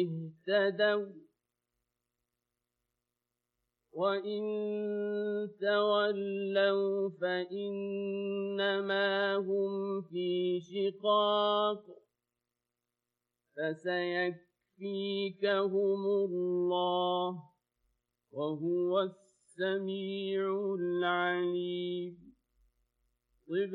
اهتدوا وإن تولوا فإنما هم في شقاق فسيكفيكهم الله وهو السميع العليم